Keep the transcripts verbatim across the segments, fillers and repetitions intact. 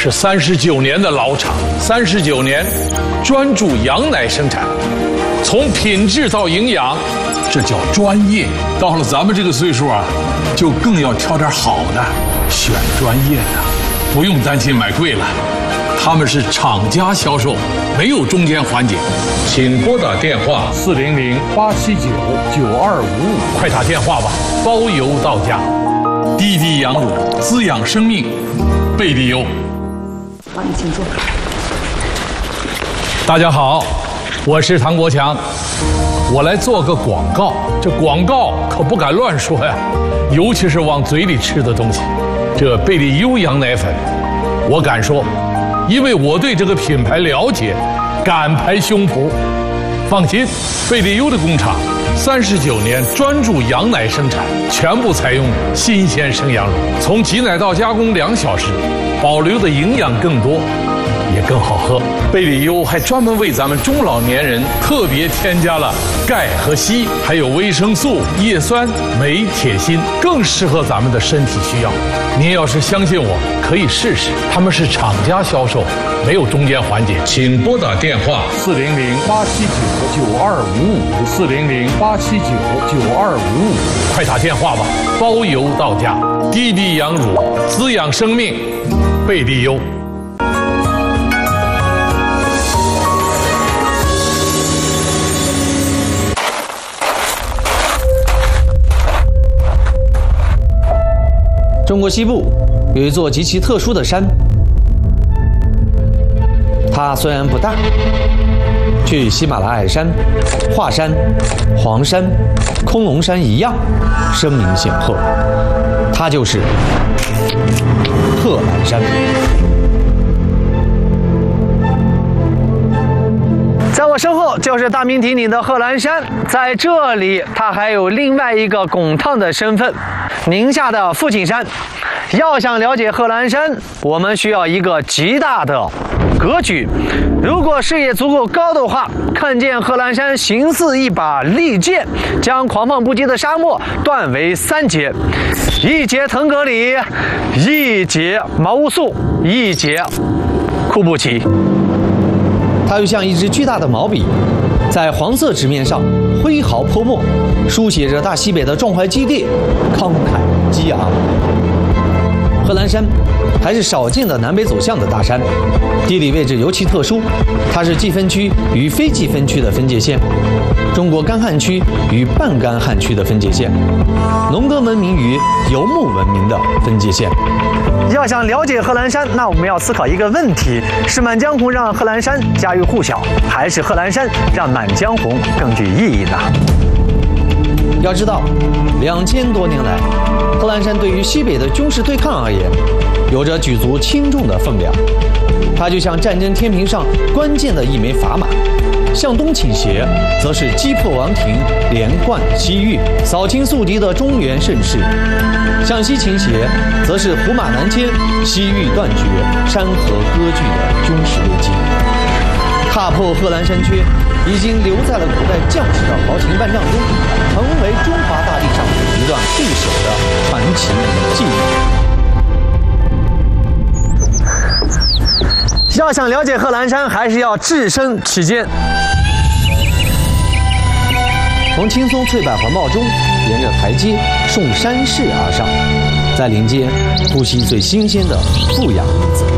是三十九年的老厂，三十九年专注羊奶生产，从品质到营养，这叫专业。到了咱们这个岁数啊，就更要挑点好的，选专业的，不用担心买贵了。他们是厂家销售，没有中间环节。请拨打电话四零零八七九九二五五，快打电话吧，包邮到家。滴滴羊乳滋养生命，贝利优。 好，你请坐。 大家好，我是唐国强，我来做个广告。这广告可不敢乱说呀，尤其是往嘴里吃的东西。这贝利优羊奶粉，我敢说，因为我对这个品牌了解，敢拍胸脯。放心，贝利优的工厂三十九年专注羊奶生产，全部采用新鲜生羊乳，从挤奶到加工两小时，保留的营养更多，也更好喝。贝利优还专门为咱们中老年人特别添加了钙和硒，还有维生素、叶酸、镁、铁、锌，更适合咱们的身体需要。您要是相信我，可以试试。他们是厂家销售，没有中间环节。请拨打电话四零零八七九九二五五，四零零八七九九二五五，快打电话吧，包邮到家。滴滴羊乳滋养生命，贝利优。 中国西部有一座极其特殊的山，它虽然不大，却与喜马拉雅山、华山、黄山、空龙山一样声名显赫。它就是贺兰山。在我身后就是大名鼎鼎的贺兰山，在这里，它还有另外一个拱趟的身份。宁夏的父亲山。要想了解贺兰山，我们需要一个极大的格局。如果视野足够高的话，看见贺兰山形似一把利剑，将狂放不羁的沙漠断为三截：一截腾格里，一截毛乌素，一截库布齐。它又像一支巨大的毛笔，在黄色纸面上挥毫泼墨，书写着大西北的壮怀激烈、慷慨激昂。贺兰山还是少见的南北走向的大山，地理位置尤其特殊，它是季风区与非季风区的分界线，中国干旱区与半干旱区的分界线，农耕文明与游牧文明的分界线。要想了解贺兰山，那我们要思考一个问题：是《满江红》让贺兰山家喻户晓，还是贺兰山让《满江红》更具意义呢？要知道，两千多年来，贺兰山对于西北的军事对抗而言，有着举足轻重的分量。它就像战争天平上关键的一枚砝码，向东倾斜，则是击破王庭，连贯西域，扫清宿敌的中原盛世；向西倾斜，则是胡马南迁，西域断绝，山河割据的军事危机。踏破贺兰山缺，已经留在了古代将士的豪情万丈中，成为中华大地上一段不朽的传奇与记忆。要想了解贺兰山，还是要置身其间。从青松翠柏环抱中，沿着台阶顺山势而上，在林间呼吸最新鲜的富氧因子。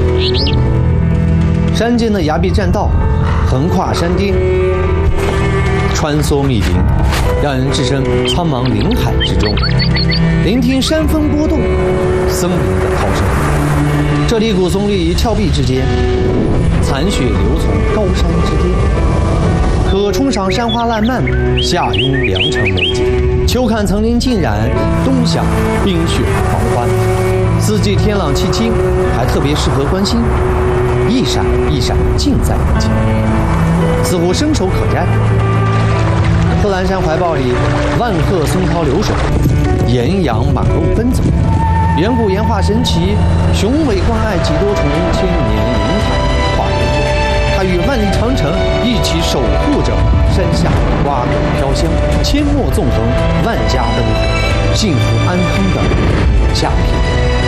山间的崖壁栈道横跨山巅，穿梭密林，让人置身苍茫林海之中，聆听山峰波动，森林的涛声。这里古松立于峭壁之间，残雪流从高山之巅，可冲赏山花烂漫，夏拥良辰美景，秋看层林尽染，冬享冰雪狂欢。四季天朗气清，还特别适合观星，一闪一闪近在眼前，似乎伸手可摘。贺兰山怀抱里，万壑松涛流水，岩羊马路奔走，远古岩画神奇，雄伟关爱几多重千年云海跨越。它与万里长城一起守护着山下瓜果飘香，阡陌纵横，万家灯火，幸福安康的夏天。